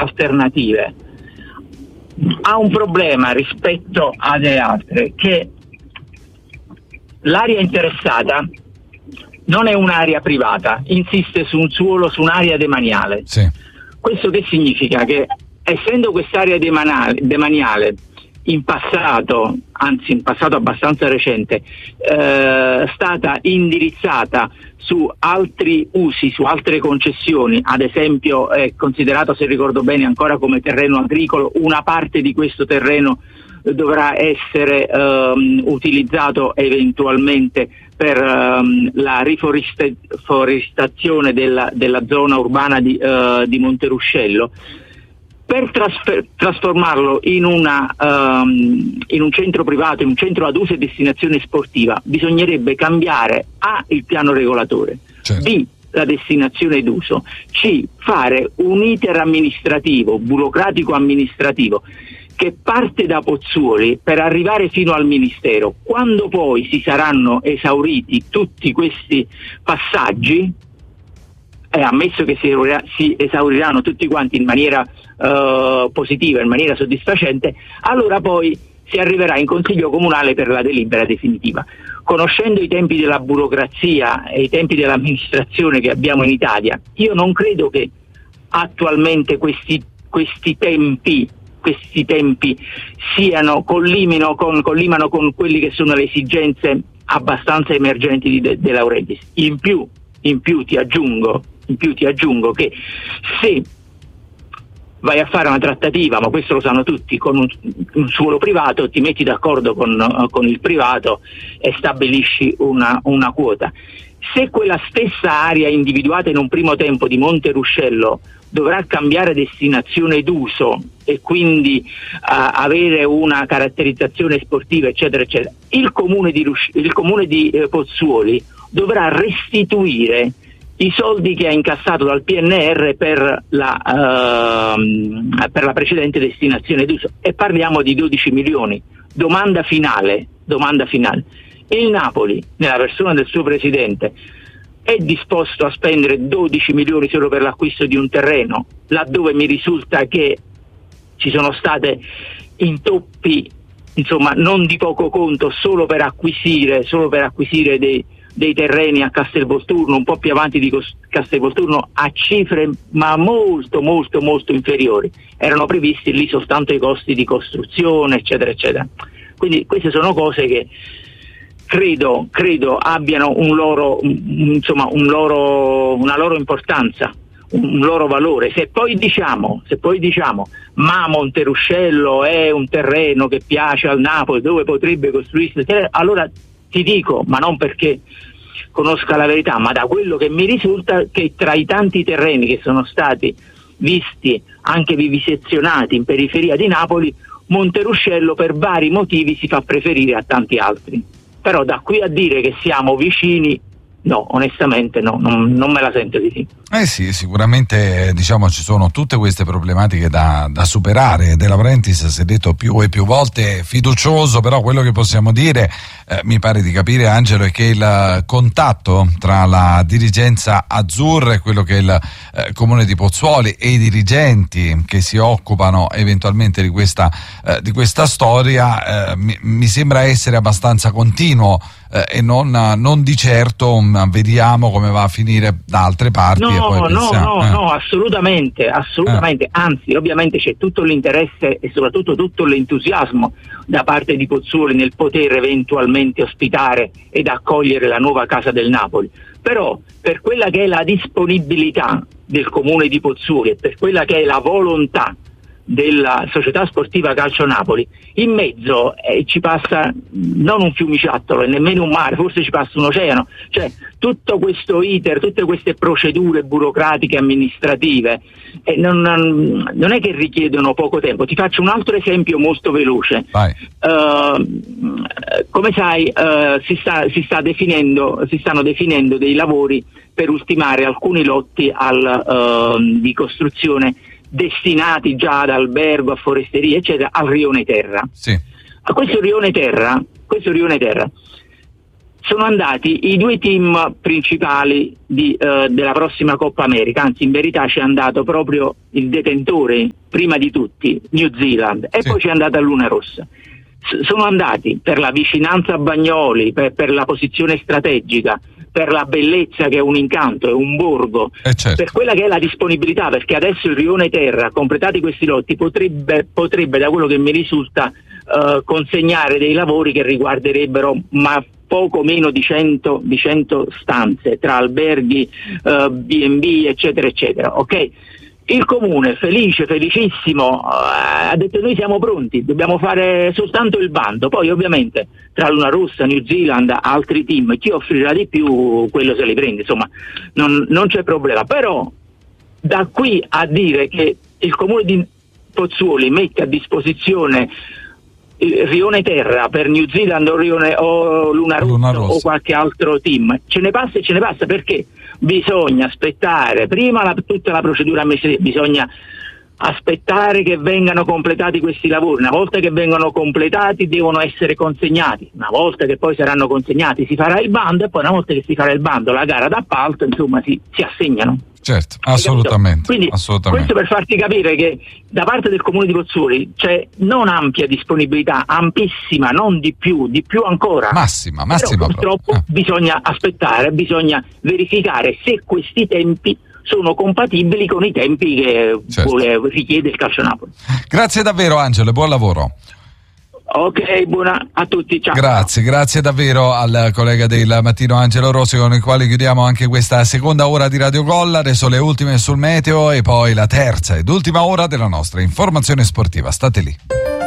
alternative, ha un problema rispetto alle altre, che l'area interessata non è un'area privata, insiste su un suolo, su un'area demaniale. Sì. Questo che significa? Che essendo quest'area demaniale in passato, anzi in passato abbastanza recente, stata indirizzata su altri usi, su altre concessioni, ad esempio è considerato, se ricordo bene, ancora come terreno agricolo, una parte di questo terreno dovrà essere utilizzato eventualmente per la riforestazione della zona urbana di Monteruscello. Per trasformarlo in un centro privato, in un centro ad uso e destinazione sportiva, bisognerebbe cambiare A, il piano regolatore, certo. B, la destinazione d'uso, C, fare un iter amministrativo, burocratico amministrativo, che parte da Pozzuoli per arrivare fino al Ministero. Quando poi si saranno esauriti tutti questi passaggi, ammesso che si esauriranno tutti quanti in maniera positiva, in maniera soddisfacente, allora poi si arriverà in Consiglio Comunale per la delibera definitiva. Conoscendo i tempi della burocrazia e i tempi dell'amministrazione che abbiamo in Italia, io non credo che attualmente questi tempi collimano con quelli che sono le esigenze abbastanza emergenti di De Laurentiis. In più ti aggiungo che se vai a fare una trattativa, ma questo lo sanno tutti, con un suolo privato, ti metti d'accordo con il privato e stabilisci una quota. Se quella stessa area individuata in un primo tempo di Monteruscello dovrà cambiare destinazione d'uso e quindi avere una caratterizzazione sportiva, eccetera, eccetera, il comune di Pozzuoli dovrà restituire i soldi che ha incassato dal PNR per la precedente destinazione d'uso, e parliamo di 12 milioni. Domanda finale. Il Napoli, nella persona del suo presidente, è disposto a spendere 12 milioni solo per l'acquisto di un terreno, laddove mi risulta che ci sono state intoppi, insomma, non di poco conto, solo per acquisire dei terreni a Castelvolturno, un po' più avanti di Castelvolturno, a cifre ma molto inferiori. Erano previsti lì soltanto i costi di costruzione, eccetera, eccetera. Quindi queste sono cose che credo abbiano una loro importanza, un loro valore. Se poi diciamo ma Monteruscello è un terreno che piace al Napoli, dove potrebbe costruirsi, allora ti dico, ma non perché conosca la verità, ma da quello che mi risulta, che tra i tanti terreni che sono stati visti, anche vivisezionati in periferia di Napoli, Monteruscello per vari motivi si fa preferire a tanti altri. Però da qui a dire che siamo vicini, no, onestamente no, non me la sento di sì. Sì, sicuramente ci sono tutte queste problematiche da superare. De Laurentiis si è detto più e più volte fiducioso, però quello che possiamo dire, mi pare di capire, Angelo, è che il contatto tra la dirigenza azzurra e quello che è il comune di Pozzuoli e i dirigenti che si occupano eventualmente di questa storia mi sembra essere abbastanza continuo, e non di certo vediamo come va a finire da altre parti. No, assolutamente. Anzi, ovviamente c'è tutto l'interesse e soprattutto tutto l'entusiasmo da parte di Pozzuoli nel poter eventualmente ospitare ed accogliere la nuova Casa del Napoli. Però per quella che è la disponibilità del comune di Pozzuoli e per quella che è la volontà della società sportiva Calcio Napoli, in mezzo ci passa non un fiumiciattolo e nemmeno un mare, forse ci passa un oceano. Cioè tutto questo iter, tutte queste procedure burocratiche amministrative non è che richiedono poco tempo. Ti faccio un altro esempio molto veloce. Come sai, si stanno definendo dei lavori per ultimare alcuni lotti di costruzione destinati già ad albergo, a foresteria, eccetera, al rione Terra. Sì. A questo rione Terra sono andati i 2 team principali della prossima Coppa America, anzi in verità c'è andato proprio il detentore prima di tutti, New Zealand, e poi c'è andata Luna Rossa. Sono andati per la vicinanza a Bagnoli, per la posizione strategica, per la bellezza che è un incanto, è un borgo, per quella che è la disponibilità, perché adesso il Rione Terra, completati questi lotti, potrebbe da quello che mi risulta consegnare dei lavori che riguarderebbero poco meno di 100 stanze tra alberghi, B&B, eccetera eccetera, ok? Il comune, felicissimo, ha detto: noi siamo pronti, dobbiamo fare soltanto il bando. Poi ovviamente tra Luna Rossa, New Zealand, altri team, chi offrirà di più quello se li prende, insomma non c'è problema. Però da qui a dire che il comune di Pozzuoli mette a disposizione il Rione Terra per New Zealand o Luna Rossa o qualche altro team, ce ne passa, perché bisogna aspettare prima tutta la procedura amministrativa, bisogna aspettare che vengano completati questi lavori. Una volta che vengono completati devono essere consegnati, una volta che poi saranno consegnati si farà il bando, e poi una volta che si farà il bando la gara d'appalto, insomma si assegnano. Certo, assolutamente. Quindi questo per farti capire che da parte del comune di Pozzuoli c'è non ampia disponibilità, ampissima, non di più ancora. Massima. Però purtroppo bisogna aspettare, bisogna verificare se questi tempi sono compatibili con i tempi che richiede il Calcio Napoli. Grazie davvero Angelo e buon lavoro. Ok, buona a tutti, ciao. Grazie davvero al collega del mattino Angelo Rossi, con il quale chiudiamo anche questa seconda ora di Radio Gol. Adesso le ultime sul meteo e poi la terza ed ultima ora della nostra informazione sportiva. State lì.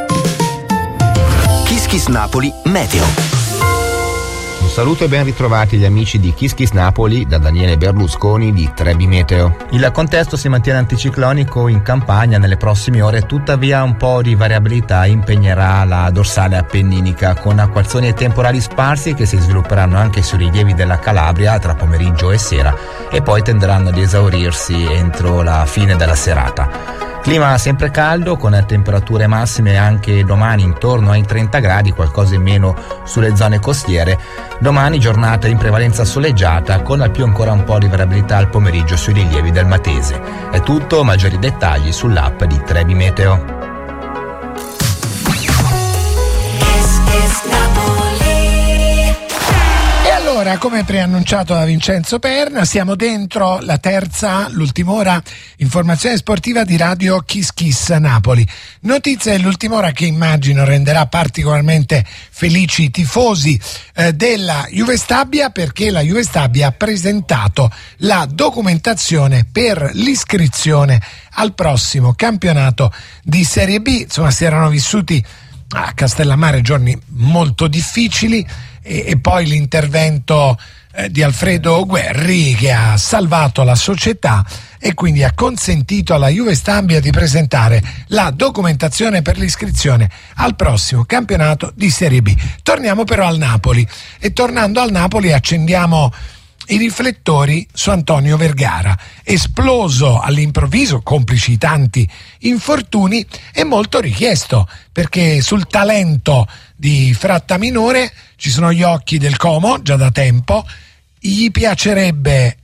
Kiss Kiss Napoli Meteo. Un saluto e ben ritrovati gli amici di Kiss Kiss Napoli da Daniele Berlusconi di Trebi Meteo. Il contesto si mantiene anticiclonico in Campania nelle prossime ore, tuttavia un po' di variabilità impegnerà la dorsale appenninica, con acquazzoni e temporali sparsi che si svilupperanno anche sui rilievi della Calabria tra pomeriggio e sera e poi tenderanno ad esaurirsi entro la fine della serata. Clima sempre caldo, con temperature massime anche domani intorno ai 30 gradi, qualcosa in meno sulle zone costiere. Domani giornata in prevalenza soleggiata, con al più ancora un po' di variabilità al pomeriggio sui rilievi del Matese. È tutto, maggiori dettagli sull'app di Trebi Meteo. Allora, come preannunciato da Vincenzo Perna, siamo dentro l'ultima ora, informazione sportiva di Radio Kiss Kiss Napoli. Notizia dell'ultima ora che immagino renderà particolarmente felici i tifosi della Juve Stabia, perché la Juve Stabia ha presentato la documentazione per l'iscrizione al prossimo campionato di Serie B. Insomma, si erano vissuti a Castellammare giorni molto difficili e poi l'intervento di Alfredo Guerri, che ha salvato la società e quindi ha consentito alla Juve Stabia di presentare la documentazione per l'iscrizione al prossimo campionato di Serie B. Torniamo però al Napoli, e tornando al Napoli accendiamo i riflettori su Antonio Vergara, esploso all'improvviso, complici i tanti infortuni, e molto richiesto, perché sul talento di Frattaminore ci sono gli occhi del Como già da tempo. Gli piacerebbe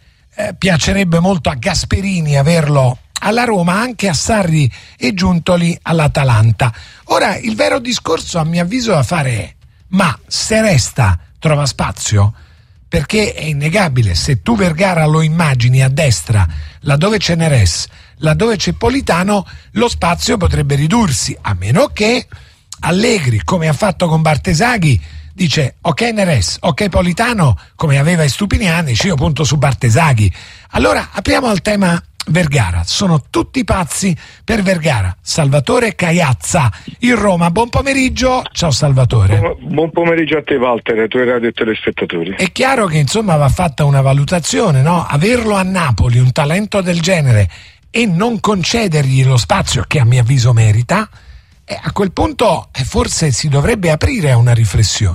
molto a Gasperini averlo alla Roma, anche a Sarri e Giuntoli all'Atalanta. Ora il vero discorso a mio avviso da fare è: ma se resta trova spazio? Perché è innegabile, se tu Vergara lo immagini a destra, laddove c'è Neres, laddove c'è Politano, lo spazio potrebbe ridursi, a meno che Allegri, come ha fatto con Bartesaghi, dice ok Neres, ok Politano, come aveva Stupiniani, dice io punto su Bartesaghi. Allora apriamo al tema Vergara. Sono tutti pazzi per Vergara. Salvatore Caiazza in Roma. Buon pomeriggio. Ciao Salvatore. Buon pomeriggio a te Walter, ai tuoi radio e telespettatori. È chiaro che insomma va fatta una valutazione, no? Averlo a Napoli, un talento del genere, e non concedergli lo spazio che a mio avviso merita, a quel punto forse si dovrebbe aprire a una riflessione.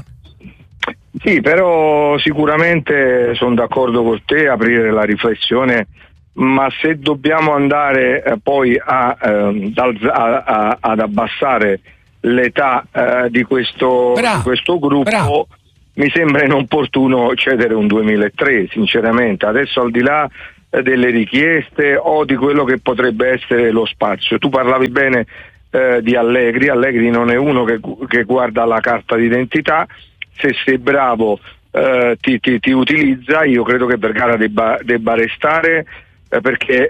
Sì, però sicuramente sono d'accordo con te, aprire la riflessione, ma se dobbiamo andare poi ad abbassare l'età di questo gruppo, mi sembra inopportuno cedere un 2003, sinceramente. Adesso, al di là delle richieste o di quello che potrebbe essere lo spazio, tu parlavi bene di Allegri non è uno che guarda la carta d'identità, se sei bravo ti utilizza. Io credo che Vergara debba restare, perché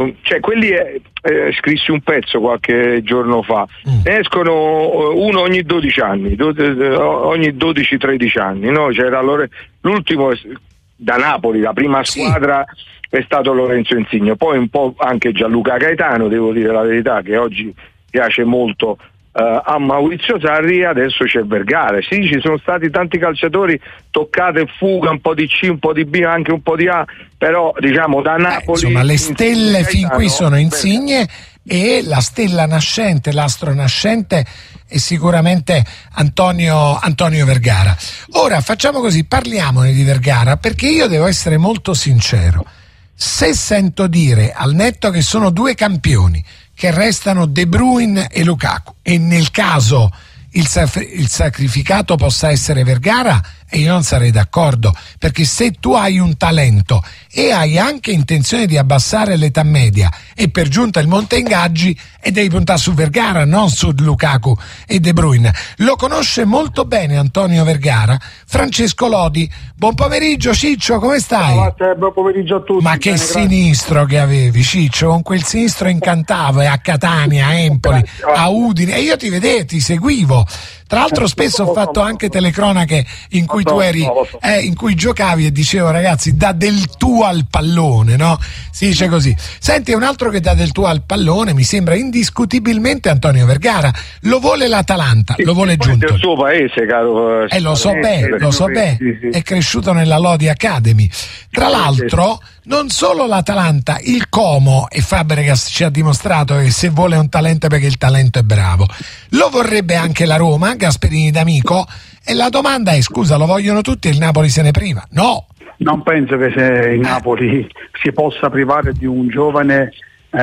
scrissi un pezzo qualche giorno fa, ne escono uno ogni 12 anni, ogni 12-13 anni, no? C'era l'ultimo da Napoli, la prima squadra è stato Lorenzo Insigne, poi un po' anche Gianluca Gaetano, devo dire la verità, che oggi piace molto a Maurizio Sarri. Adesso c'è Vergara. Sì, ci sono stati tanti calciatori, toccata e fuga, un po' di C, un po' di B, anche un po' di A, però diciamo da Napoli insomma le stelle fin qui sono Insigne e la stella nascente, l'astro nascente è sicuramente Antonio Vergara. Ora facciamo così, parliamone di Vergara, perché io devo essere molto sincero. Se sento dire, al netto che sono due campioni, che restano De Bruyne e Lukaku, e nel caso il sacrificato possa essere Vergara, e io non sarei d'accordo, perché se tu hai un talento e hai anche intenzione di abbassare l'età media e per giunta il monte ingaggi, e devi puntare su Vergara, non su Lukaku e De Bruyne. Lo conosce molto bene Antonio Vergara Francesco Lodi. Buon pomeriggio Ciccio, come stai? Buon pomeriggio a tutti. Ma che sinistro che avevi, Ciccio, con quel sinistro incantavo, a Catania, a Empoli, a Udine, e io ti vedevo, ti seguivo. Tra l'altro spesso ho fatto anche telecronache in cui tu eri, in cui giocavi e dicevo ragazzi, dà del tuo al pallone, no? Si dice così. Senti, un altro che dà del tuo al pallone mi sembra indiscutibilmente Antonio Vergara. Lo vuole l'Atalanta, lo vuole Giuntoli. Del suo paese, caro. Lo so bene, sì. È cresciuto nella Lodi Academy. Tra l'altro, non solo l'Atalanta, il Como, e Fabregas ci ha dimostrato che se vuole un talento è perché il talento è bravo. Lo vorrebbe anche la Roma, Gasperini d'Amico, e la domanda è, scusa, lo vogliono tutti e il Napoli se ne priva? No! Non penso che se il Napoli si possa privare di un giovane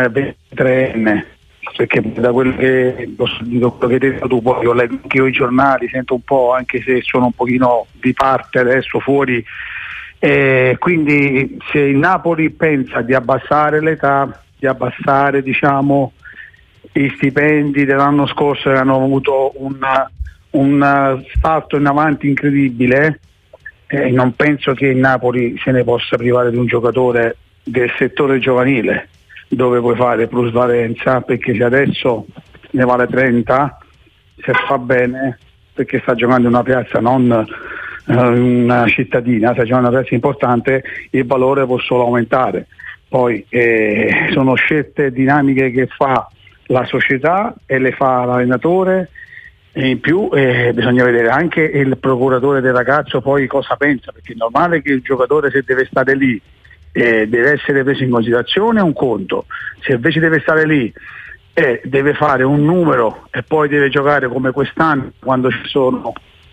23enne, perché da quello che hai detto tu, poi io leggo anche io i giornali, sento un po', anche se sono un pochino di parte adesso fuori, quindi se il Napoli pensa di abbassare l'età, di abbassare diciamo gli stipendi dell'anno scorso, che hanno avuto un salto in avanti incredibile, non penso che il Napoli se ne possa privare di un giocatore del settore giovanile, dove puoi fare plusvalenza, perché se adesso ne vale 30, se fa bene, perché sta giocando in una piazza, non una cittadina, sta giocando in una piazza importante, il valore può solo aumentare. Poi sono scelte dinamiche che fa la società e le fa l'allenatore, e in più bisogna vedere anche il procuratore del ragazzo poi cosa pensa, perché è normale che il giocatore, se deve stare lì, deve essere preso in considerazione un conto, se invece deve stare lì deve fare un numero e poi deve giocare come quest'anno, quando ci sono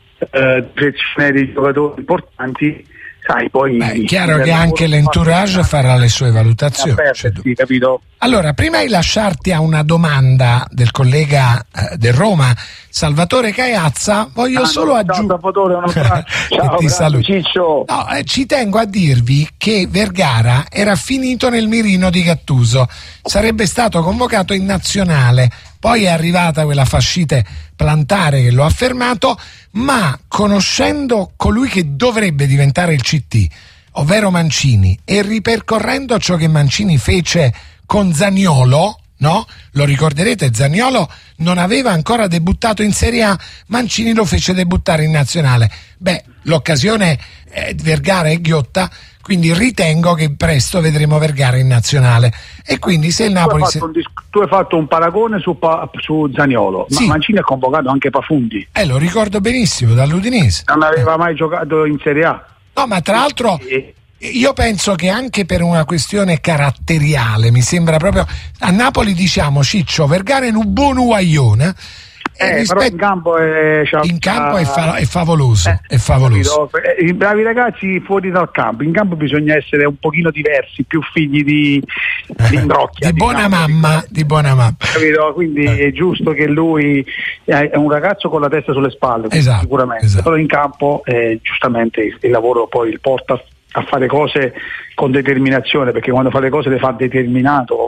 di giocatori importanti, sai, poi è chiaro che anche l'entourage farà le sue valutazioni. Sì, capito? Allora, prima di lasciarti a una domanda del collega del Roma, Salvatore Caiazza, voglio solo aggiungere. Ciao, ti saluto. Ciccio. No, ci tengo a dirvi che Vergara era finito nel mirino di Gattuso, sarebbe stato convocato in nazionale, poi è arrivata quella fascite plantare che lo ha fermato, ma conoscendo colui che dovrebbe diventare il CT, ovvero Mancini, e ripercorrendo ciò che Mancini fece con Zaniolo, no? Lo ricorderete, Zaniolo non aveva ancora debuttato in Serie A, Mancini lo fece debuttare in nazionale. L'occasione Vergara è ghiotta, quindi ritengo che presto vedremo Vergara in nazionale. E quindi se il Napoli tu hai fatto un paragone su Zaniolo, sì, ma Mancini ha convocato anche Pafundi. Lo ricordo benissimo, dall'Udinese. Non aveva mai giocato in Serie A. No, ma tra l'altro io penso che anche per una questione caratteriale, mi sembra proprio, a Napoli diciamo, Ciccio, Vergara è un buon uaglione, però in campo è favoloso. È favoloso. I bravi ragazzi fuori dal campo, in campo bisogna essere un pochino diversi, più figli di Imbrocchia, di buona mamma. Capito? Quindi è giusto che lui è un ragazzo con la testa sulle spalle, sicuramente. Esatto. Però in campo giustamente il lavoro poi il porta a fare cose con determinazione, perché quando fa le cose le fa determinato,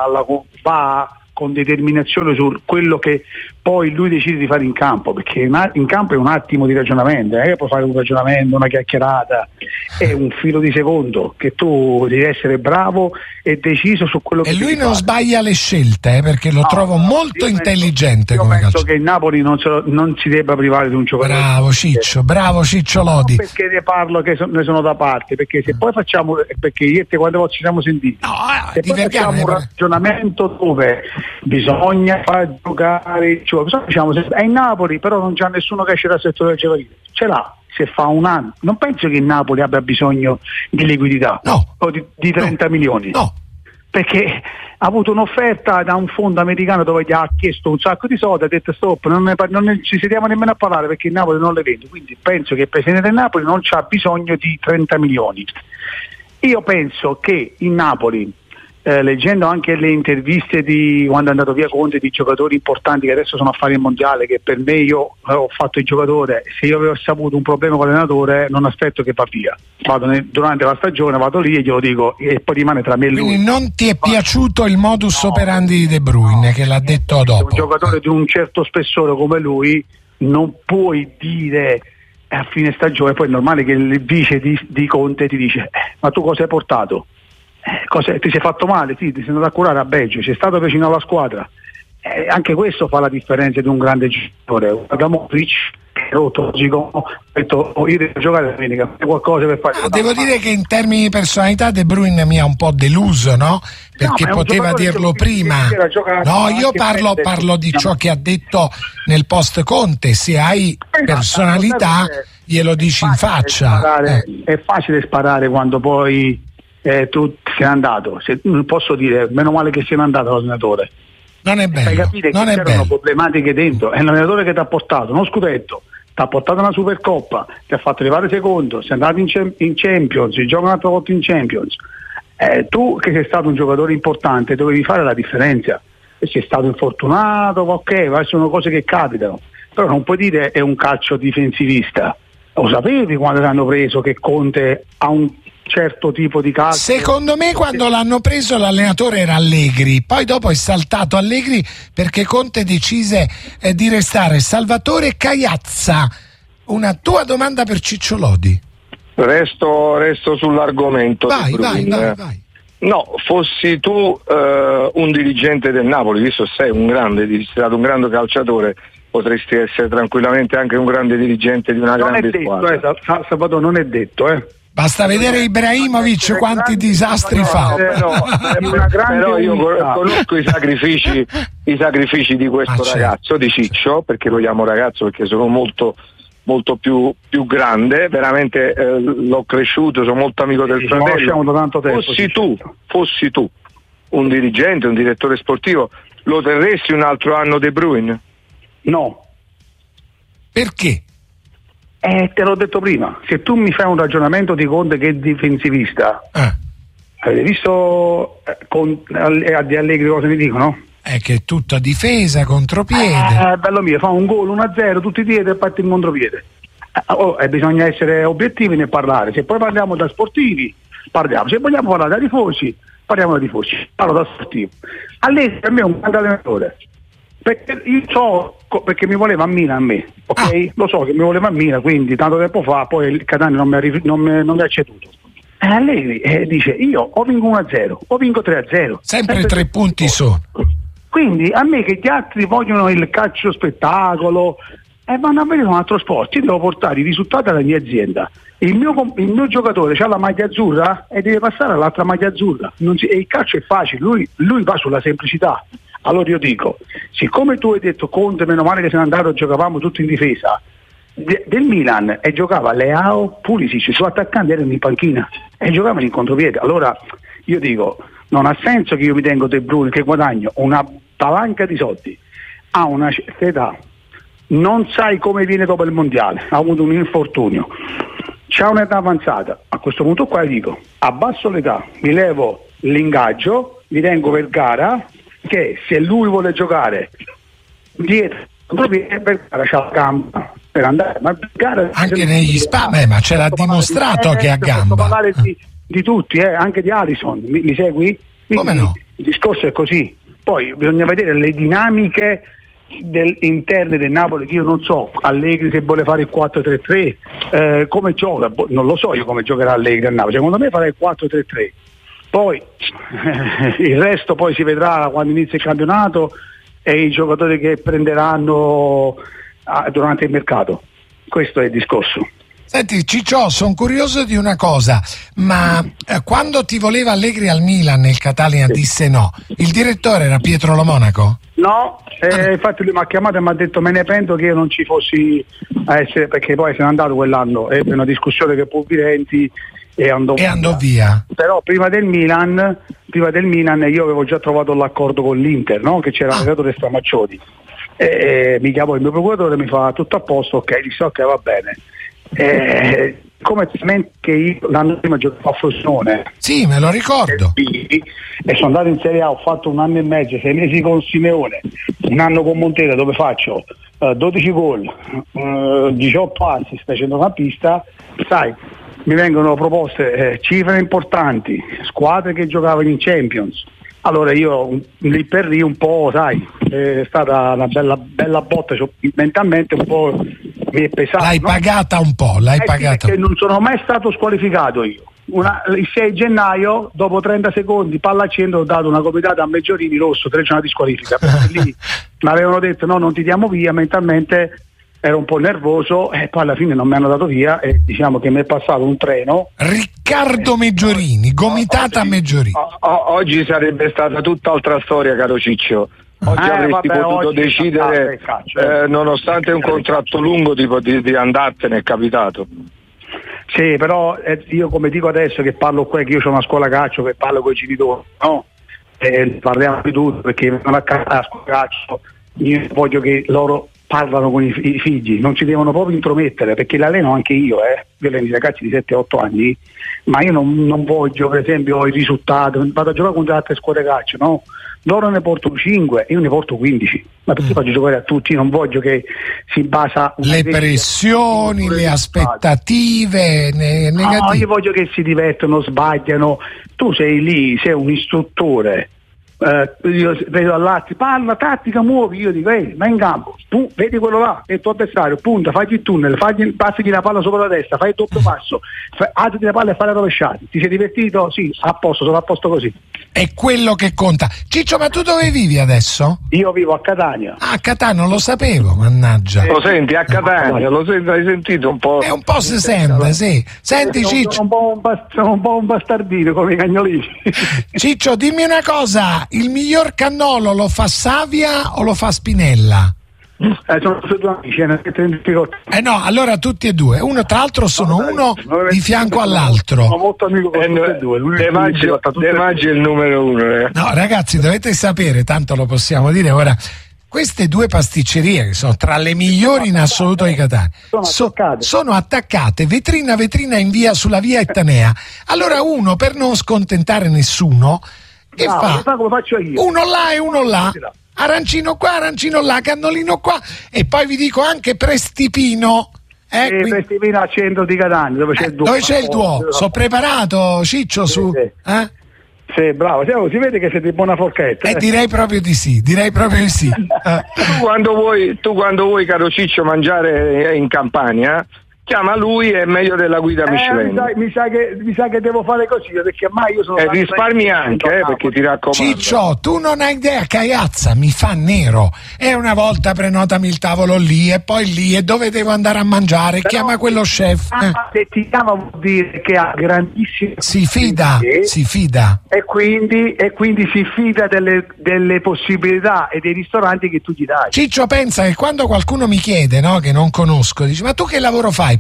va con determinazione su quello che poi lui decide di fare in campo, perché in campo è un attimo di ragionamento, puoi fare un ragionamento, una chiacchierata, è un filo di secondo che tu devi essere bravo e deciso su quello che e lui non fare. Sbaglia le scelte, perché lo trovo molto intelligente. Io penso che il Napoli non si debba privare di un giocatore. Bravo Ciccio Lodi. Non perché ne parlo che ne sono da parte, perché se poi facciamo, perché io e te quando ci siamo sentiti, se poi facciamo un ragionamento dove bisogna far giocare, diciamo, è in Napoli, però non c'è nessuno che esce dal settore del giovanile, ce l'ha. Se fa un anno, non penso che il Napoli abbia bisogno di liquidità o di 30 milioni, perché ha avuto un'offerta da un fondo americano dove gli ha chiesto un sacco di soldi, ha detto stop, non ci sediamo nemmeno a parlare perché il Napoli non le vende. Quindi penso che il presidente del Napoli non c'ha bisogno di 30 milioni. Io penso che il Napoli, leggendo anche le interviste di quando è andato via Conte, di giocatori importanti che adesso sono a fare il mondiale, che per me, io ho fatto il giocatore, se io avevo saputo un problema con l'allenatore non aspetto che va via, durante la stagione vado lì e glielo dico e poi rimane tra me e lui. Quindi non ti è piaciuto il modus operandi di De Bruyne, che l'ha detto dopo? Un giocatore di un certo spessore come lui non puoi dire a fine stagione, poi è normale che il vice di Conte ti dice ma tu cosa hai portato? Ti sei fatto male? Sì, ti sei andato a curare a Belgio, sei stato vicino alla squadra, anche questo fa la differenza di un grande giocatore. Da Modric rotto, ho detto io devo giocare domenica, qualcosa per fare. Devo dire che in termini di personalità De Bruyne mi ha un po' deluso, no? Perché poteva dirlo prima. No, io parlo di ciò che ha detto nel post Conte. Se hai personalità glielo dici in faccia. È facile sparare quando poi tu sei andato. Non posso dire meno male che sei andato l'allenatore. Non è bello. Fai capire non che è c'erano bello. problematiche dentro. È l'allenatore che ti ha portato uno scudetto, ti ha portato una Supercoppa, ti ha fatto arrivare secondo, sei andato in Champions, si gioca un'altra volta in Champions. Tu che sei stato un giocatore importante dovevi fare la differenza. E sei stato infortunato, ok, sono cose che capitano, però non puoi dire è un calcio difensivista. Lo sapevi quando l'hanno preso che Conte ha un certo tipo di calcio? Secondo me quando l'hanno preso l'allenatore era Allegri, poi dopo è saltato Allegri perché Conte decise di restare. Salvatore Caiazza, una tua domanda per Ciccio Lodi? Resto sull'argomento. Vai. No, fossi tu un dirigente del Napoli, visto che sei stato un grande calciatore, potresti essere tranquillamente anche un grande dirigente di una grande squadra. Salvatore, non è detto, Basta vedere Ibrahimovic quanti disastri fa. Però io conosco i sacrifici di questo ragazzo, di Ciccio, perché lo chiamo ragazzo perché sono molto più grande, veramente l'ho cresciuto, sono molto amico del fratello. Da tanto tempo, fossi tu un dirigente, un direttore sportivo, lo terresti un altro anno De Bruyne? No. Perché? Te l'ho detto prima, se tu mi fai un ragionamento di Conte che è difensivista, avete visto di Allegri cosa mi dicono? È che è tutta difesa, contropiede. Bello mio, fa un gol 1-0, tutti dietro e parte in contropiede. Bisogna essere obiettivi nel parlare. Se poi parliamo da sportivi, parliamo. Se vogliamo parlare da tifosi, parliamo da tifosi. Parlo da sportivo. Allegri per me è un grande allenatore. Perché io so, perché mi voleva a Milan a me, ok? Lo so che mi voleva a Milan, quindi tanto tempo fa, poi il Catania non mi ha ceduto. Allegri dice io o vinco 1-0 o vinco 3-0. Sempre 3 punti sono. Quindi a me che gli altri vogliono il calcio spettacolo vanno a vedere un altro sport. Io devo portare i risultati alla mia azienda. Il mio giocatore ha la maglia azzurra e deve passare all'altra maglia azzurra. E il calcio è facile, lui va sulla semplicità. Allora io dico, siccome tu hai detto Conte, meno male che se n'è andato, giocavamo tutti in difesa del Milan e giocava Leao, Pulisic, i suoi attaccanti erano in panchina e giocavano in contropiede. Allora io dico, non ha senso che io mi tengo De Bruyne che guadagno una palanca di soldi, ha una certa età, non sai come viene dopo il mondiale, ha avuto un infortunio, c'ha un'età avanzata, a questo punto qua dico, abbasso l'età, mi levo l'ingaggio, mi tengo per gara, che se lui vuole giocare dietro per gara c'ha la gamba per andare, ma gara anche negli ma ce l'ha dimostrato che ha gamba. Posso parlare di tutti, anche di Alisson, mi segui? Come no? Il discorso è così, poi bisogna vedere le dinamiche interne del Napoli, che io non so Allegri se vuole fare il 4-3-3, come gioca, non lo so io come giocherà Allegri a Napoli, secondo me farà il 4-3-3, poi il resto poi si vedrà quando inizia il campionato e i giocatori che prenderanno durante il mercato. Questo è il discorso. Senti Ciccio, sono curioso di una cosa, ma quando ti voleva Allegri al Milan il Catalina disse no, il direttore era Pietro Lo Monaco? No, infatti lui mi ha chiamato e mi ha detto me ne pento che io non ci fossi a essere, perché poi se n'è andato quell'anno, ebbe una discussione che Pulvirenti e andò via. Però prima del Milan io avevo già trovato l'accordo con l'Inter, no? Che c'era l'allenatore Stramaccioni, mi chiamò il mio procuratore, mi fa tutto a posto, ok, disse ok, va bene. Come che io l'anno prima giocavo a Frosinone, sì, me lo ricordo, e sono andato in Serie A, ho fatto 1 anno e mezzo, 6 mesi con Simeone, 1 anno con Montella dove faccio 12 gol, 18 assist da centrocampista, sai, mi vengono proposte cifre importanti, squadre che giocavano in Champions. Allora io lì per lì un po', sai, è stata una bella botta, mentalmente un po' mi è pesato. L'hai pagata un po', pagata. Perché non sono mai stato squalificato io. Il 6 gennaio, dopo 30 secondi, palla al centro, ho dato una gomitata a Meggiorini rosso, 3 giorni di squalifica. Lì mi avevano detto no, non ti diamo via, mentalmente ero un po' nervoso e poi alla fine non mi hanno dato via e diciamo che mi è passato un treno. Riccardo Meggiorini, gomitata a Meggiorini. Oggi sarebbe stata tutt'altra storia, caro Ciccio. Oggi avresti potuto decidere, nonostante un contratto lungo, di andartene, è capitato. Sì, però io come dico adesso che parlo qui, che io ho una scuola calcio, che parlo con i genitori, no? Parliamo di tutto, perché vengono a casa a scuola calcio, io voglio che loro parlano con i figli, non ci devono proprio intromettere, perché l'alleno anche io alleno i ragazzi di 7-8 anni, ma io non voglio per esempio i risultati, vado a giocare contro altre scuole calcio, no? Loro ne portano 5, io ne porto 15, ma perché faccio giocare a tutti? Non voglio che si basa le pressioni, le aspettative negative. No, io voglio che si divertono, sbagliano. Tu sei lì, sei un istruttore, io vedo all'altro, parla, tattica, muovi, io dico vai in campo, tu vedi quello là, è il tuo avversario, punta, fagli il tunnel, passagli la palla sopra la testa, fai il doppio passo, alzati la palla e fai la rovesciata. Ti sei divertito? Sì, a posto, sono a posto così. È quello che conta. Ciccio, ma tu dove vivi adesso? Io vivo a Catania. Ah, a Catania, non lo sapevo, mannaggia. Lo senti a Catania, hai sentito un po'? È un po' si sente, sì. Senti Ciccio. Sono un po' un bastardino come i cagnolini. Ciccio, dimmi una cosa, il miglior cannolo lo fa Savia o lo fa Spinella? Sono due amici, no, allora tutti e due. Uno tra l'altro sono uno di fianco all'altro. Sono molto amico con tutti e due. De Maggi è il numero 1. No, ragazzi, dovete sapere, tanto lo possiamo dire ora. Queste due pasticcerie, che sono tra le migliori in assoluto di Catania, sono attaccate vetrina a vetrina sulla via Ettanea. Allora uno, per non scontentare nessuno, che fa? Come faccio io? Uno là e uno là. Arancino qua, arancino là, cannolino qua, e poi vi dico anche Prestipino. Prestipino al centro di Catania, dove c'è il Duo. Dove c'è il Duo? Sono preparato, Ciccio, su? Sì, bravo, si vede che siete buona forchetta. Direi proprio di sì, Tu quando vuoi, caro Ciccio, mangiare in Campania, chiama lui, è meglio della guida Michelin. Mi sa che devo fare così, perché mai io sono risparmi anche, perché ti raccomando. Ciccio, tu non hai idea, Caiazza mi fa nero. E una volta prenotami il tavolo lì e poi lì, e dove devo andare a mangiare? Però, chiama quello chef. Se ti chiama vuol dire che ha grandissime si fida e quindi si fida delle possibilità e dei ristoranti che tu gli dai. Ciccio, pensa che quando qualcuno mi chiede, no, che non conosco, dice: ma tu che lavoro fai?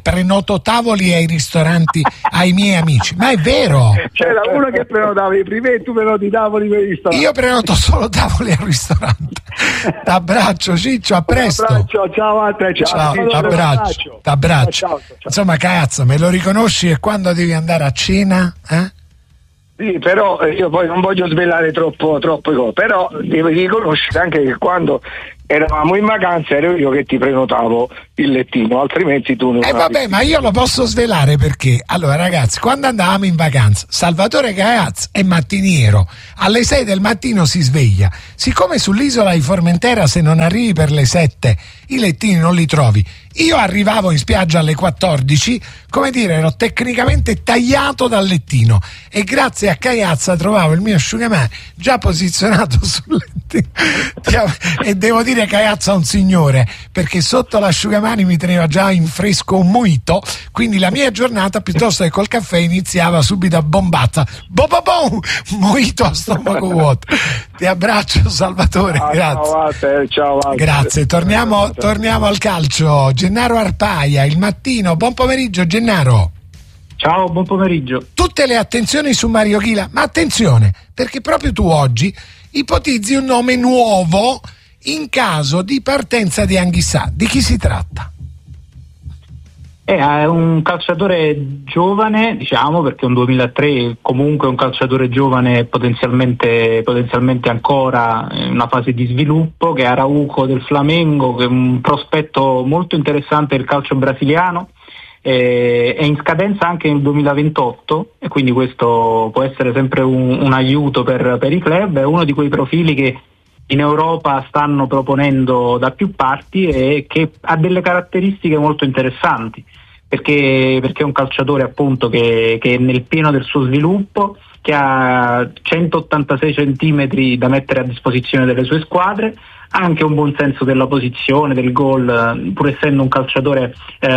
prenoto tavoli ai ristoranti ai miei amici, ma è vero. C'era uno che prenotava i primi e tu prenoti i tavoli per i ristoranti. Io prenoto solo tavoli al ristorante. T'abbraccio Ciccio, a presto. Ciao a te, ciao. T'abbraccio. Ciao. Insomma, cazzo, me lo riconosci e quando devi andare a cena? Sì, però io poi non voglio svelare troppe cose, però devi riconoscere anche che quando eravamo in vacanza ero io che ti prenotavo il lettino, altrimenti tu non. Vabbè, ma io lo posso svelare perché, allora ragazzi, quando andavamo in vacanza, Salvatore Caiaz è mattiniero, alle 6 del mattino si sveglia, siccome sull'isola di Formentera se non arrivi per le 7 i lettini non li trovi, io arrivavo in spiaggia alle 14, come dire, ero tecnicamente tagliato dal lettino e grazie a Caiaz trovavo il mio asciugamani già posizionato sul lettino e devo dire Caiaz è un signore, perché sotto l'asciugamani mi teneva già in fresco un mojito, quindi la mia giornata piuttosto che col caffè iniziava subito a bombazza, mojito a stomaco vuoto. Ti abbraccio Salvatore, grazie. Ciao a te. Grazie, torniamo al calcio. Gennaro Arpaia, il mattino, buon pomeriggio Gennaro. Ciao, buon pomeriggio. Tutte le attenzioni su Mario Chila, ma attenzione, perché proprio tu oggi ipotizzi un nome nuovo in caso di partenza di Anghissà. Di chi si tratta? È un calciatore giovane, diciamo, perché è un 2003, comunque un calciatore giovane potenzialmente ancora in una fase di sviluppo, che è Araujo del Flamengo, che è un prospetto molto interessante del calcio brasiliano. È in scadenza anche nel 2028 e quindi questo può essere sempre un aiuto per i club. È uno di quei profili che in Europa stanno proponendo da più parti e che ha delle caratteristiche molto interessanti, perché è un calciatore appunto che è nel pieno del suo sviluppo, che ha 186 centimetri da mettere a disposizione delle sue squadre, ha anche un buon senso della posizione, del gol, pur essendo un calciatore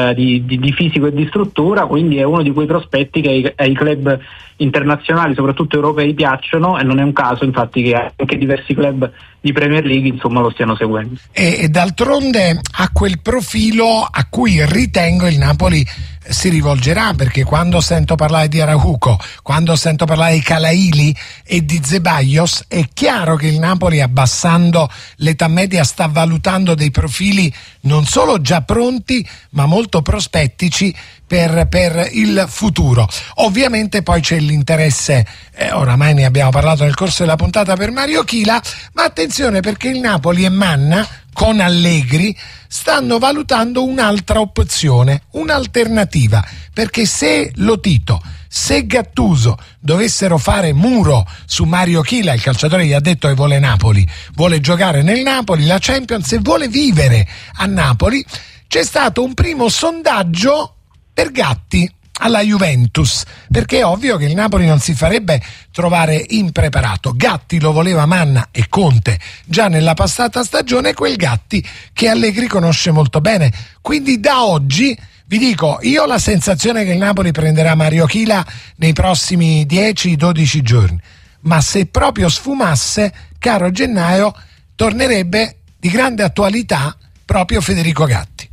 di fisico e di struttura, quindi è uno di quei prospetti che ai club internazionali, soprattutto europei, piacciono, e non è un caso infatti che anche diversi club di Premier League insomma lo stiano seguendo. E d'altronde ha quel profilo a cui ritengo il Napoli si rivolgerà, perché quando sento parlare di Araujo, quando sento parlare di Calaili e di Zeballos, è chiaro che il Napoli, abbassando l'età media, sta valutando dei profili non solo già pronti ma molto prospettici per il futuro. Ovviamente poi c'è l'interesse, oramai ne abbiamo parlato nel corso della puntata, per Mario Chila, ma attenzione, perché il Napoli e Manna con Allegri stanno valutando un'altra opzione, un'alternativa, perché se Lotito, se Gattuso dovessero fare muro su Mario Chila, il calciatore gli ha detto che vuole Napoli, vuole giocare nel Napoli, la Champions, e vuole vivere a Napoli, c'è stato un primo sondaggio per Gatti alla Juventus, perché è ovvio che il Napoli non si farebbe trovare impreparato. Gatti lo voleva Manna e Conte già nella passata stagione, quel Gatti che Allegri conosce molto bene. Quindi da oggi vi dico, io ho la sensazione che il Napoli prenderà Mario Chila nei prossimi 10-12 giorni, ma se proprio sfumasse, caro Gennaio, tornerebbe di grande attualità proprio Federico Gatti.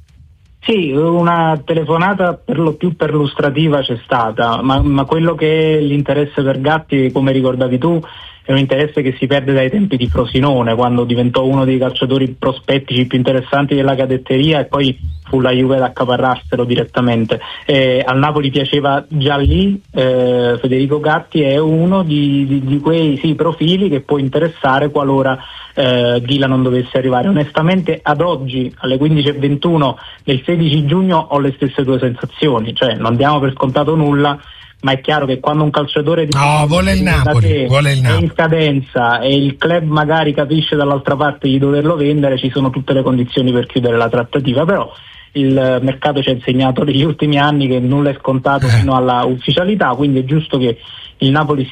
Sì, una telefonata per lo più perlustrativa c'è stata, ma quello che è l'interesse per Gatti, come ricordavi tu, è un interesse che si perde dai tempi di Frosinone, quando diventò uno dei calciatori prospettici più interessanti della cadetteria e poi fu la Juve ad accaparrarselo direttamente. Al Napoli piaceva già lì, Federico Gatti è uno di quei profili che può interessare qualora Ghila non dovesse arrivare. Onestamente ad oggi alle 15:21 del 16 giugno ho le stesse due sensazioni, cioè non diamo per scontato nulla, ma è chiaro che quando un calciatore vuole il Napoli è in scadenza e il club magari capisce dall'altra parte di doverlo vendere, ci sono tutte le condizioni per chiudere la trattativa, però il mercato ci ha insegnato negli ultimi anni che nulla è scontato fino alla ufficialità, quindi è giusto che il Napoli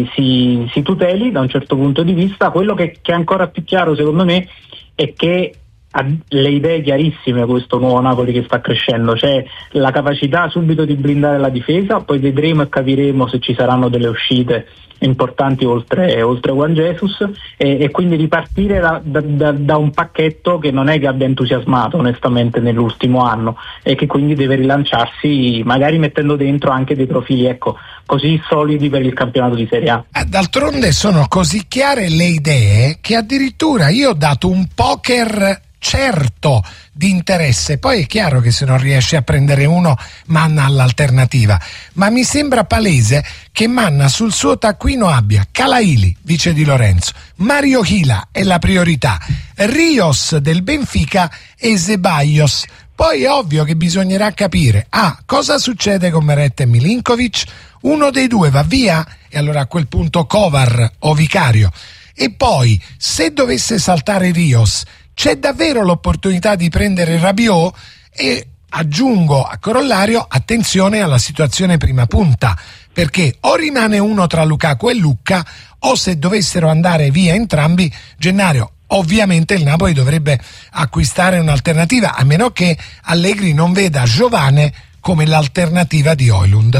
si tuteli da un certo punto di vista. Quello che è ancora più chiaro secondo me è che ha le idee chiarissime questo nuovo Napoli che sta crescendo, c'è la capacità subito di blindare la difesa, poi vedremo e capiremo se ci saranno delle uscite importanti oltre Juan Jesus, e quindi ripartire da un pacchetto che non è che abbia entusiasmato onestamente nell'ultimo anno e che quindi deve rilanciarsi, magari mettendo dentro anche dei profili così solidi per il campionato di Serie A. D'altronde sono così chiare le idee che addirittura io ho dato un poker certo di interesse. Poi è chiaro che se non riesce a prendere uno, Manna all'alternativa, ma mi sembra palese che Manna sul suo taccuino abbia Calaili, vice di Lorenzo, Mario Hila è la priorità, Rios del Benfica e Zeballos. Poi è ovvio che bisognerà capire cosa succede con Meret e Milinkovic, uno dei due va via e allora a quel punto Kovar o Vicario, e poi se dovesse saltare Rios c'è davvero l'opportunità di prendere Rabiot, e aggiungo a corollario attenzione alla situazione prima punta, perché o rimane uno tra Lukaku e Lucca, o se dovessero andare via entrambi, Gennaro, ovviamente il Napoli dovrebbe acquistare un'alternativa, a meno che Allegri non veda Giovane come l'alternativa di Højlund.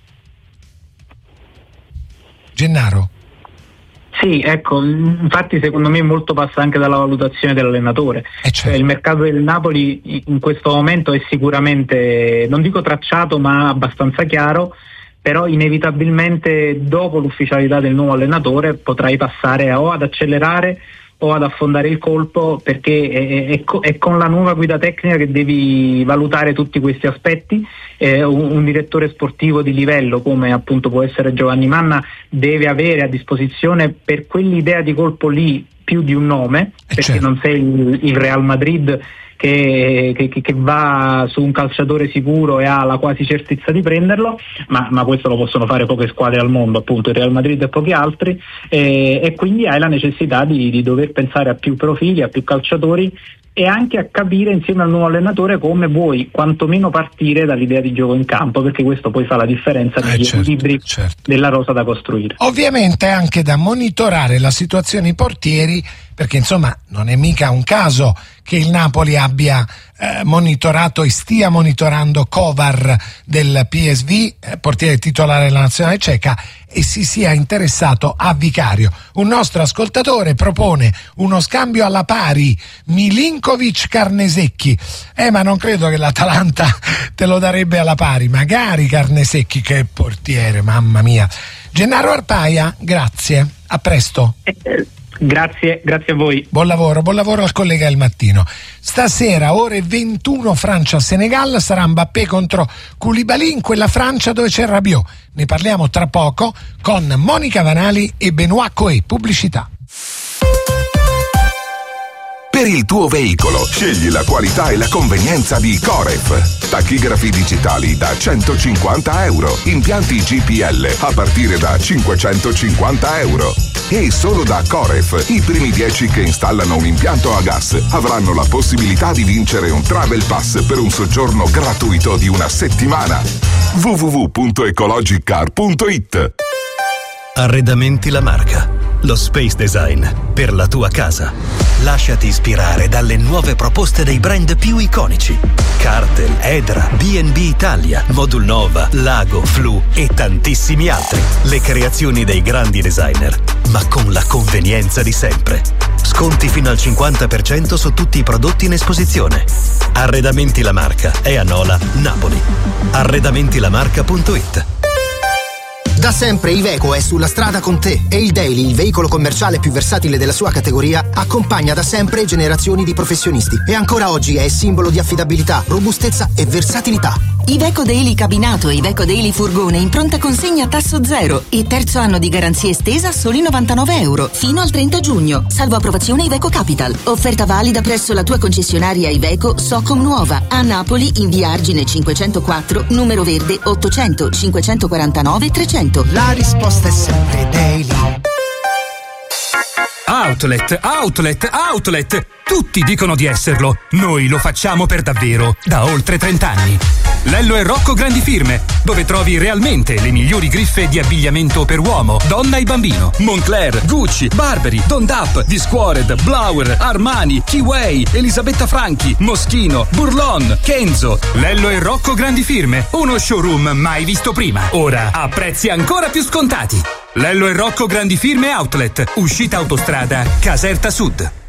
Gennaro? Sì, ecco, infatti secondo me molto passa anche dalla valutazione dell'allenatore. Certo. Il mercato del Napoli in questo momento è sicuramente, non dico tracciato, ma abbastanza chiaro, però inevitabilmente dopo l'ufficialità del nuovo allenatore potrai passare o ad accelerare o ad affondare il colpo, perché è con la nuova guida tecnica che devi valutare tutti questi aspetti. Un direttore sportivo di livello come appunto può essere Giovanni Manna deve avere a disposizione per quell'idea di colpo lì più di un nome, perché certo. Non sei il Real Madrid che va su un calciatore sicuro e ha la quasi certezza di prenderlo, ma questo lo possono fare poche squadre al mondo, appunto il Real Madrid e pochi altri, e quindi hai la necessità di dover pensare a più profili, a più calciatori, e anche a capire insieme al nuovo allenatore come vuoi quantomeno partire dall'idea di gioco in campo, perché questo poi fa la differenza negli equilibri della rosa da costruire. Ovviamente anche da monitorare la situazione i portieri, perché insomma non è mica un caso che il Napoli abbia monitorato e stia monitorando Kovar del PSV, portiere titolare della nazionale ceca, e si sia interessato a Vicario. Un nostro ascoltatore propone uno scambio alla pari Milinkovic-Carnesecchi, ma non credo che l'Atalanta te lo darebbe alla pari, magari Carnesecchi, che portiere, mamma mia. Gennaro Arpaia, grazie, a presto. Grazie a voi. Buon lavoro al collega del mattino. Stasera ore 21 Francia-Senegal, sarà Mbappé contro Koulibaly in quella Francia dove c'è Rabiot. Ne parliamo tra poco con Monica Vanali e Benoît Coé. Pubblicità. Per il tuo veicolo scegli la qualità e la convenienza di Coref. Tachigrafi digitali da €150, impianti GPL a partire da €550. E solo da Coref i primi 10 che installano un impianto a gas avranno la possibilità di vincere un Travel Pass per un soggiorno gratuito di una settimana. www.ecologicar.it. Arredamenti La Marca, lo space design per la tua casa. Lasciati ispirare dalle nuove proposte dei brand più iconici: Cartel, Edra, B&B Italia, Modul Nova, Lago, Flu e tantissimi altri. Le creazioni dei grandi designer, ma con la convenienza di sempre. Sconti fino al 50% su tutti i prodotti in esposizione. Arredamenti La Marca è a Nola, Napoli. Arredamentilamarca.it. Da sempre Iveco è sulla strada con te e il Daily, il veicolo commerciale più versatile della sua categoria, accompagna da sempre generazioni di professionisti e ancora oggi è simbolo di affidabilità, robustezza e versatilità. Iveco Daily cabinato e Iveco Daily furgone in pronta consegna a tasso zero e terzo anno di garanzia estesa a soli €99 fino al 30 giugno, salvo approvazione Iveco Capital. Offerta valida presso la tua concessionaria Iveco Socom Nuova a Napoli in via Argine 504, numero verde 800 549 300. La risposta è sempre Daily. Outlet, outlet, outlet! Tutti dicono di esserlo, noi lo facciamo per davvero, da oltre 30 anni. Lello e Rocco Grandi Firme, dove trovi realmente le migliori griffe di abbigliamento per uomo, donna e bambino. Moncler, Gucci, Burberry, Don Dap, Discovered, Blauer, Armani, Keyway, Elisabetta Franchi, Moschino, Burlon, Kenzo. Lello e Rocco Grandi Firme, uno showroom mai visto prima. Ora a prezzi ancora più scontati. Lello e Rocco Grandi Firme Outlet, uscita autostrada Caserta Sud.